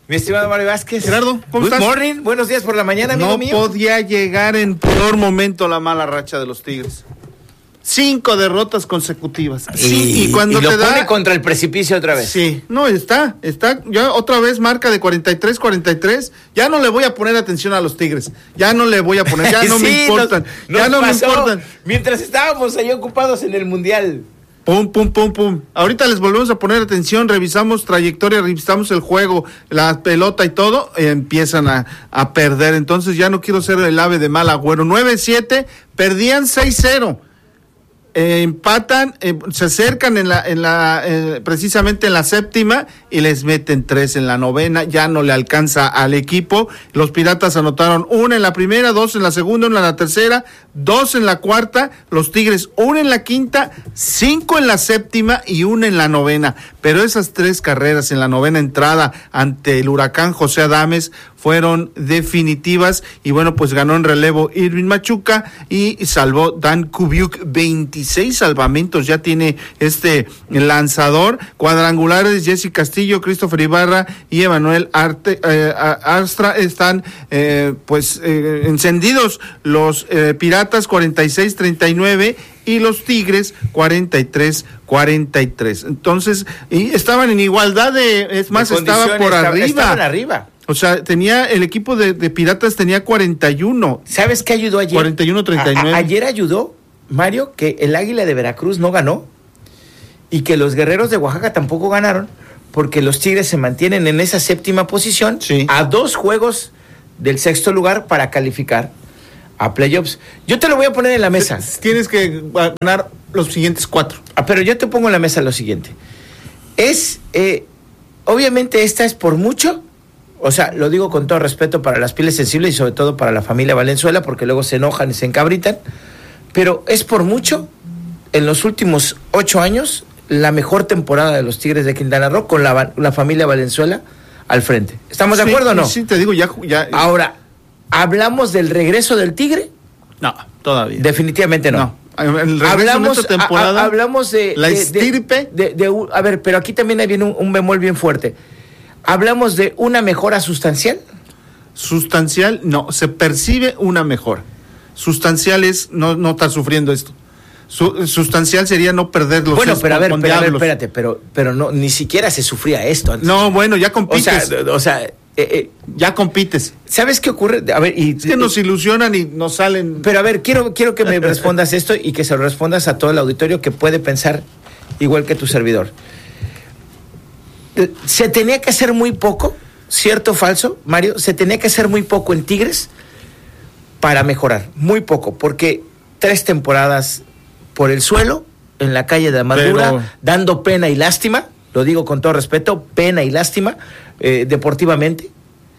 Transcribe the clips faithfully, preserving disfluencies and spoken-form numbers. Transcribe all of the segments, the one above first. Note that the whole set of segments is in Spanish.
Mi estimado Mario Vázquez. Gerardo, ¿cómo Good estás? morning, buenos días por la mañana, amigo no mío. No podía llegar en peor momento la mala racha de los Tigres. Cinco derrotas consecutivas. Y, sí, y cuando y lo te pone da contra el precipicio otra vez. Sí, no, está, está, ya otra vez marca de cuarenta y tres cuarenta y tres. Ya no le voy a poner atención a los Tigres. Ya no le voy a poner, ya no sí, me importan. Nos, ya nos no pasó me importan. Mientras estábamos ahí ocupados en el Mundial. Pum, pum, pum, pum. Ahorita les volvemos a poner atención, revisamos trayectoria, revisamos el juego, la pelota y todo, eh, empiezan a, a perder. Entonces ya no quiero ser el ave de mal agüero. nueve siete, perdían seis cero. Eh, empatan, eh, se acercan en la, en la, eh, precisamente en la séptima y les meten tres en la novena, ya no le alcanza al equipo. Los Piratas anotaron una en la primera, dos en la segunda, una en la tercera, dos en la cuarta, los Tigres una en la quinta, cinco en la séptima y una en la novena. Pero esas tres carreras en la novena entrada ante el Huracán José Adames fueron definitivas y bueno, pues ganó en relevo Irving Machuca y salvó Dan Kubiuk. Veintiséis salvamentos ya tiene este lanzador. Cuadrangulares, Jesse Castillo, Christopher Ibarra y Emanuel Arte, eh, Astra están eh, pues eh, encendidos. Los eh, Piratas cuarenta y seis treinta y nueve y los Tigres cuarenta y tres cuarenta y tres. Entonces, y estaban en igualdad de, es más, de estaba por estaba, arriba. Estaban arriba. O sea, tenía el equipo de, de Piratas tenía cuarenta y uno. ¿Sabes qué ayudó ayer? cuarenta y uno treinta y nueve. A, a, ayer ayudó, Mario, que el Águila de Veracruz no ganó y que los Guerreros de Oaxaca tampoco ganaron porque los Tigres se mantienen en esa séptima posición, sí, a dos juegos del sexto lugar para calificar a playoffs. Yo te lo voy a poner en la mesa. Tienes que ganar los siguientes cuatro. Ah, pero yo te pongo en la mesa lo siguiente. Es, eh, obviamente esta es por mucho, o sea, lo digo con todo respeto para las pieles sensibles y sobre todo para la familia Valenzuela, porque luego se enojan y se encabritan, pero es por mucho, en los últimos ocho años, la mejor temporada de los Tigres de Quintana Roo con la, la familia Valenzuela al frente. ¿Estamos de sí, acuerdo o no? Sí, te digo, ya, ya. Ahora, ¿hablamos del regreso del Tigre? No, todavía. Definitivamente no. No. El hablamos, de esta temporada, a, a, hablamos de la de, estirpe de, de, de, de, a ver, pero aquí también viene un, un bemol bien fuerte. ¿Hablamos de una mejora sustancial? Sustancial, no, se percibe una mejora. Sustancial es no, no estar sufriendo esto. Su, sustancial sería no perder los bueno, pero a ver, con pero, a ver, diablos. espérate, pero, pero no, ni siquiera se sufría esto antes. No, bueno, ya compites. O sea, o sea eh, eh, ya compites. ¿Sabes qué ocurre? A ver, y es que nos ilusionan y nos salen. Pero a ver, quiero, quiero que me respondas esto y que se lo respondas a todo el auditorio que puede pensar igual que tu servidor. ¿Se tenía que hacer muy poco? ¿Cierto o falso, Mario? ¿Se tenía que hacer muy poco en Tigres para mejorar? Muy poco, porque tres temporadas por el suelo, en la calle de Amargura, pero... dando pena y lástima, lo digo con todo respeto, pena y lástima, eh, deportivamente.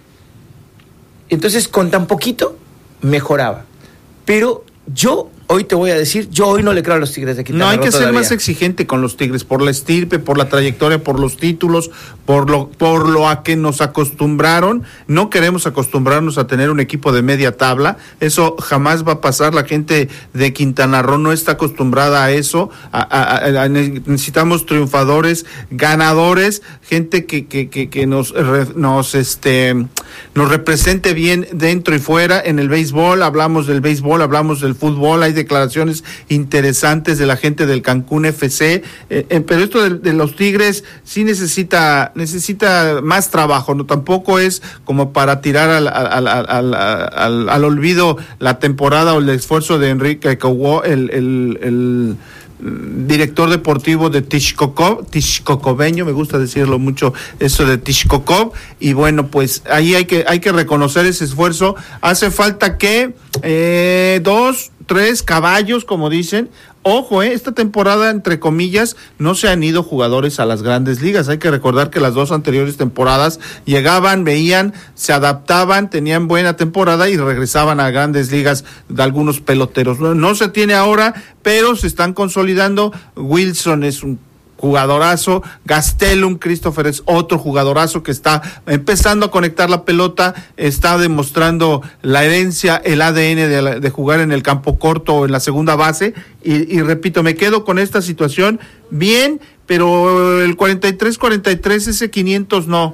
Entonces, con tan poquito, mejoraba. Pero yo hoy te voy a decir, yo hoy no le creo a los Tigres de Quintana Roo. No, hay que todavía ser más exigente con los Tigres, por la estirpe, por la trayectoria, por los títulos, por lo, por lo a que nos acostumbraron. No queremos acostumbrarnos a tener un equipo de media tabla, eso jamás va a pasar. La gente de Quintana Roo no está acostumbrada a eso. A, a, a, necesitamos triunfadores, ganadores, gente que, que, que, que nos, nos, este, nos represente bien dentro y fuera. En el béisbol, hablamos del béisbol, hablamos del fútbol, hay declaraciones interesantes de la gente del Cancún F C, eh, eh, pero esto de, de los Tigres sí necesita necesita más trabajo, no tampoco es como para tirar al, al, al, al, al, al olvido la temporada o el esfuerzo de Enrique Cowó, el, el, el director deportivo de Tishkokov, Tishkokoveño, me gusta decirlo mucho eso de Tishkokov, y bueno, pues ahí hay que hay que reconocer ese esfuerzo. Hace falta que eh, dos, tres caballos, como dicen. Ojo, eh, esta temporada, entre comillas, no se han ido jugadores a las grandes ligas. Hay que recordar que las dos anteriores temporadas llegaban, veían, se adaptaban, tenían buena temporada y regresaban a grandes ligas de algunos peloteros. No, no se tiene ahora, pero se están consolidando. Wilson es un jugadorazo, Gastelum, Christopher es otro jugadorazo que está empezando a conectar la pelota, está demostrando la herencia, el A D N de, la, de jugar en el campo corto o en la segunda base, y, y repito, me quedo con esta situación bien, pero el cuarenta y tres cuarenta y tres, ese quinientos no,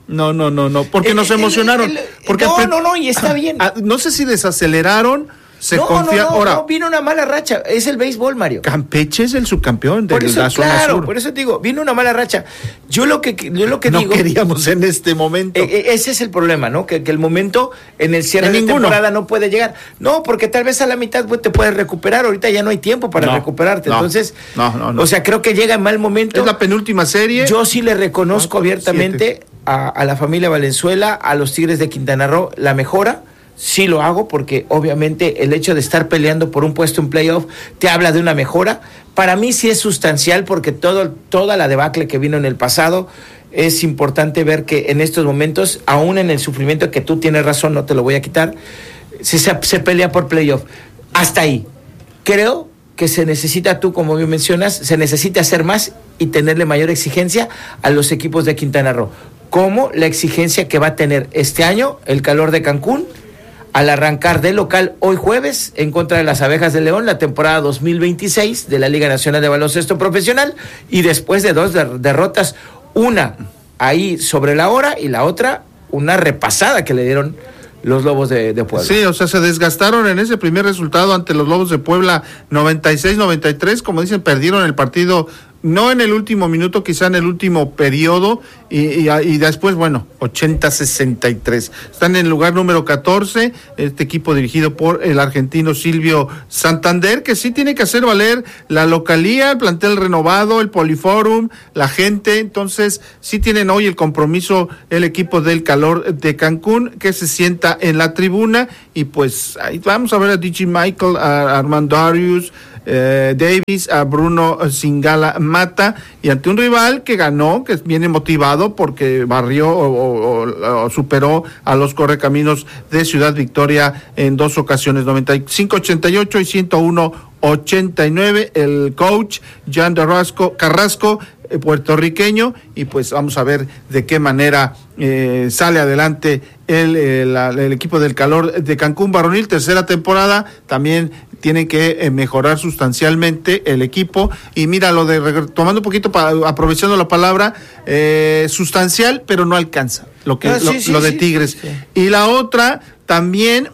No, no, no, no, porque El- nos el- emocionaron. el- porque no, al- no, no, y está bien. Ah, no sé si desaceleraron, se no, confía. no, no, Ahora, no, vino una mala racha. Es el béisbol, Mario. Campeche es el subcampeón de Por eso, la zona claro, sur. por eso te digo, vino una mala racha. Yo lo que, yo lo que no digo... queríamos en este momento. Eh, eh, ese es el problema, ¿no? Que, que el momento en el cierre En de ninguno. temporada no puede llegar. No, porque tal vez a la mitad pues, te puedes recuperar. Ahorita ya no hay tiempo para No, recuperarte. no, Entonces, no, no, no. o sea, creo que llega en mal momento. Es la penúltima serie. Yo sí le reconozco Cuatro, abiertamente a, a la familia Valenzuela, a los Tigres de Quintana Roo, la mejora. Sí lo hago porque obviamente el hecho de estar peleando por un puesto en playoff te habla de una mejora. Para mí sí es sustancial porque todo, toda la debacle que vino en el pasado, es importante ver que en estos momentos, aún en el sufrimiento, que tú tienes razón, no te lo voy a quitar, se, se, se pelea por playoff. Hasta ahí. Creo que se necesita, tú como bien mencionas, se necesita hacer más y tenerle mayor exigencia a los equipos de Quintana Roo, como la exigencia que va a tener este año el Calor de Cancún, al arrancar de local hoy jueves en contra de las Abejas de León, la temporada dos mil veintiséis de la Liga Nacional de Baloncesto Profesional, y después de dos der- derrotas, una ahí sobre la hora y la otra una repasada que le dieron los Lobos de, de Puebla. Sí, o sea, se desgastaron en ese primer resultado ante los Lobos de Puebla, noventa y seis noventa y tres, como dicen, perdieron el partido, no en el último minuto, quizá en el último periodo, y, y, y después, bueno, ochenta sesenta y tres. Están en el lugar número catorce, este equipo dirigido por el argentino Silvio Santander, que sí tiene que hacer valer la localía, el plantel renovado, el poliforum, la gente. Entonces sí tienen hoy el compromiso el equipo del Calor de Cancún, que se sienta en la tribuna, y pues ahí vamos a ver a D J Michael, a Armando Arius, Eh, Davis, a Bruno Zingala Mata, y ante un rival que ganó, que viene motivado porque barrió o, o, o superó a los Correcaminos de Ciudad Victoria en dos ocasiones, noventa y cinco ochenta y ocho y ciento uno ochenta y nueve. El coach Jan Carrasco, Carrasco eh, puertorriqueño, y pues vamos a ver de qué manera eh, sale adelante el, el, el equipo del Calor de Cancún varonil, tercera temporada. También tiene que eh, mejorar sustancialmente el equipo, y mira, lo de, tomando un poquito, para, aprovechando la palabra, eh, sustancial, pero no alcanza, lo que Ah, sí, lo, sí, lo de sí, Tigres. sí. Y la otra, también,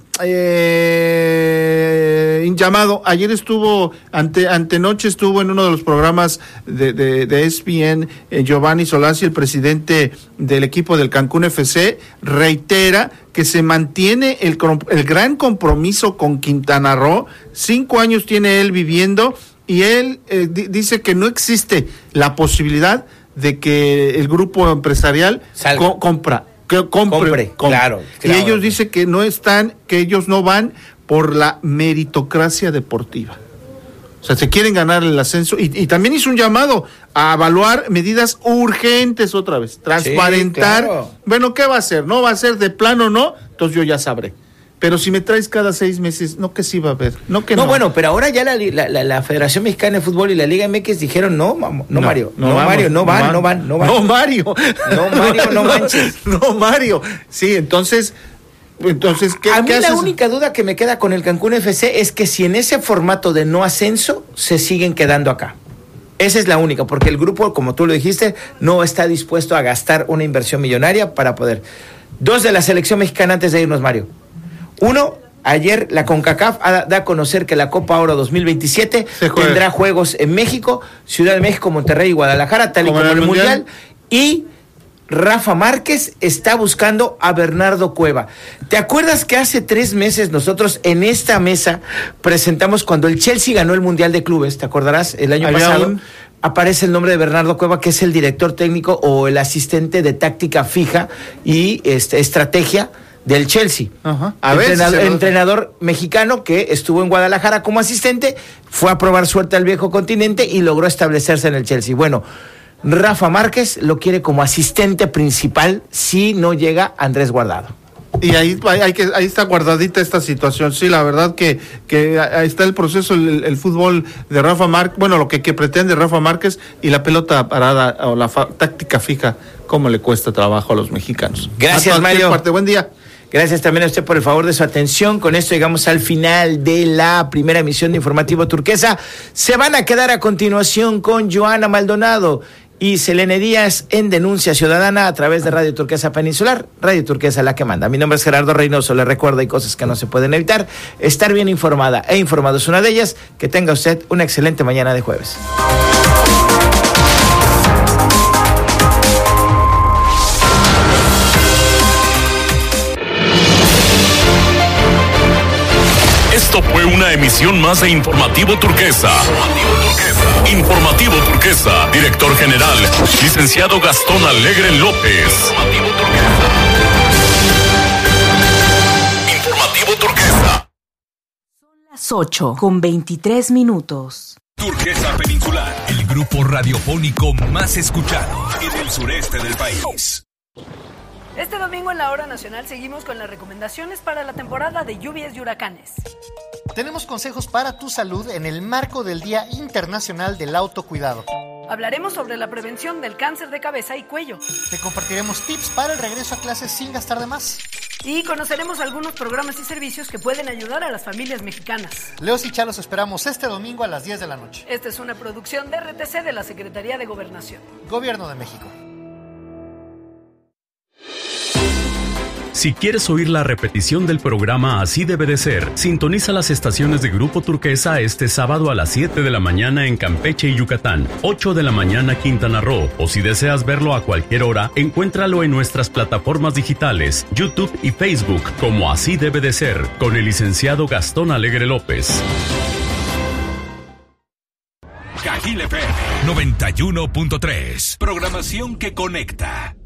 eh, llamado, ayer estuvo, ante antenoche estuvo en uno de los programas de, de, de E S P N, eh, Giovanni Solasi, el presidente del equipo del Cancún F C, reitera que se mantiene el, el gran compromiso con Quintana Roo. Cinco años tiene él viviendo, y él eh, di, dice que no existe la posibilidad de que el grupo empresarial co compra, que compre, compre, compre. Claro, claro. Y ellos dicen que no están, que ellos no van por la meritocracia deportiva. O sea, se quieren ganar el ascenso, y, y también hizo un llamado a evaluar medidas urgentes otra vez, transparentar. Sí, claro. Bueno, ¿qué va a hacer? ¿No va a ser de plano, no? Entonces yo ya sabré. Pero si me traes cada seis meses, no, que sí va a haber, no que no. No, bueno, pero ahora ya la, la, la, la Federación Mexicana de Fútbol y la Liga M X dijeron no, no, no Mario, no, no vamos, Mario, no van, no van, no van. No, Mario. No, Mario, no manches. No, Mario. Sí, entonces, entonces, ¿qué, a mí ¿qué la haces? única duda que me queda con el Cancún F C es que si en ese formato de no ascenso se siguen quedando acá. Esa es la única, porque el grupo, como tú lo dijiste, no está dispuesto a gastar una inversión millonaria para poder. Dos de la selección mexicana antes de irnos, Mario. Uno, ayer la CONCACAF da a conocer que la Copa Oro dos mil veintisiete tendrá juegos en México, Ciudad de México, Monterrey y Guadalajara, tal y como, como el Mundial. mundial. Y Rafa Márquez está buscando a Bernardo Cueva. ¿Te acuerdas que hace tres meses nosotros en esta mesa presentamos cuando el Chelsea ganó el Mundial de Clubes? ¿Te acordarás? El año pasado un... aparece el nombre de Bernardo Cueva, que es el director técnico o el asistente de táctica fija y este, estrategia del Chelsea. Ajá. A entrenador, ver si entrenador mexicano que estuvo en Guadalajara como asistente, fue a probar suerte al viejo continente y logró establecerse en el Chelsea. Bueno, Rafa Márquez lo quiere como asistente principal si no llega Andrés Guardado. Y ahí, hay que, ahí está guardadita esta situación. Sí, la verdad que, que ahí está el proceso, el, el fútbol de Rafa Márquez, bueno, lo que, que pretende Rafa Márquez, y la pelota parada o la fa, táctica fija, cómo le cuesta trabajo a los mexicanos. Gracias, a Mario. Parte. Buen día. Gracias también a usted por el favor de su atención. Con esto llegamos al final de la primera emisión de Informativo Turquesa. Se van a quedar a continuación con Joana Maldonado y Selene Díaz en Denuncia Ciudadana a través de Radio Turquesa Peninsular, Radio Turquesa la que manda. Mi nombre es Gerardo Reynoso, le recuerdo, hay cosas que no se pueden evitar. Estar bien informada e informado es una de ellas. Que tenga usted una excelente mañana de jueves. Esto fue una emisión más de Informativo Turquesa. Informativo Turquesa. Informativo Turquesa. Director General, licenciado Gastón Alegre López. Informativo Turquesa. Informativo Turquesa. Son las ocho con veintitrés minutos. Turquesa Peninsular, el grupo radiofónico más escuchado en el sureste del país. Este domingo en la Hora Nacional seguimos con las recomendaciones para la temporada de lluvias y huracanes. Tenemos consejos para tu salud en el marco del Día Internacional del Autocuidado. Hablaremos sobre la prevención del cáncer de cabeza y cuello. Te compartiremos tips para el regreso a clases sin gastar de más. Y conoceremos algunos programas y servicios que pueden ayudar a las familias mexicanas. Leos y Chalos esperamos este domingo a las diez de la noche. Esta es una producción de R T C de la Secretaría de Gobernación. Gobierno de México. Si quieres oír la repetición del programa Así debe de ser, sintoniza las estaciones de Grupo Turquesa este sábado a las siete de la mañana en Campeche y Yucatán, ocho de la mañana Quintana Roo, o si deseas verlo a cualquier hora, encuéntralo en nuestras plataformas digitales, YouTube y Facebook, como Así debe de ser, con el licenciado Gastón Alegre López. Cajil F M noventa y uno punto tres, programación que conecta.